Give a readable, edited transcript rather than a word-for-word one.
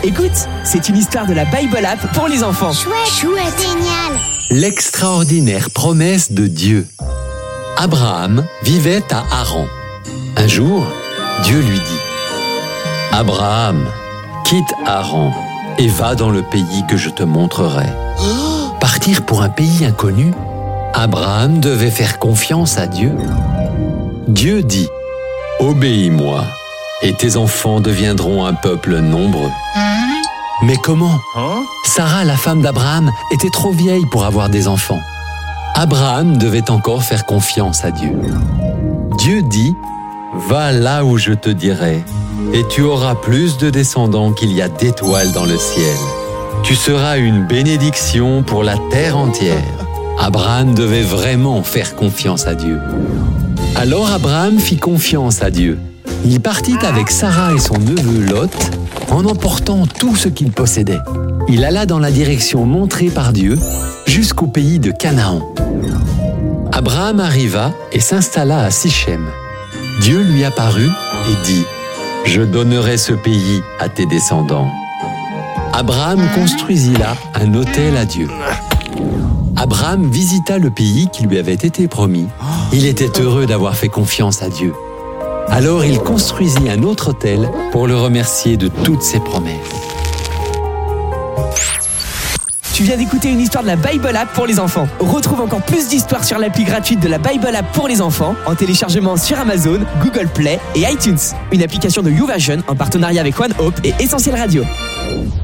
Écoute, c'est une histoire de la Bible App pour les enfants. Chouette, génial. L'extraordinaire promesse de Dieu. Abraham vivait à Haran. Un jour, Dieu lui dit « Abraham, quitte Haran et va dans le pays que je te montrerai. » Partir pour un pays inconnu, Abraham devait faire confiance à Dieu. Dieu dit « Obéis-moi, et tes enfants deviendront un peuple nombreux. » Mais comment ? Sarah, la femme d'Abraham, était trop vieille pour avoir des enfants. Abraham devait encore faire confiance à Dieu. Dieu dit « Va là où je te dirai, et tu auras plus de descendants qu'il y a d'étoiles dans le ciel. Tu seras une bénédiction pour la terre entière. » Abraham devait vraiment faire confiance à Dieu. Alors Abraham fit confiance à Dieu. Il partit avec Sarah et son neveu Lot, en emportant tout ce qu'il possédait. Il alla dans la direction montrée par Dieu, jusqu'au pays de Canaan. Abraham arriva et s'installa à Sichem. Dieu lui apparut et dit « Je donnerai ce pays à tes descendants. » Abraham construisit là un autel à Dieu. Abraham visita le pays qui lui avait été promis. Il était heureux d'avoir fait confiance à Dieu. Alors il construisit un autre autel pour le remercier de toutes ses promesses. Tu viens d'écouter une histoire de la Bible App pour les enfants. Retrouve encore plus d'histoires sur l'appli gratuite de la Bible App pour les enfants en téléchargement sur Amazon, Google Play et iTunes. Une application de YouVersion en partenariat avec One Hope et Essentiel Radio.